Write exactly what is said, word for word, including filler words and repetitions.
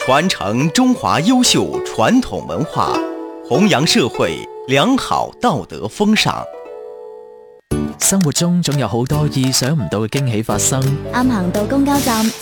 传承中华优秀傳統文化，弘揚社會良好道德風尚。 生活中總有好多意想唔到嘅驚喜發生。 啱行到公交站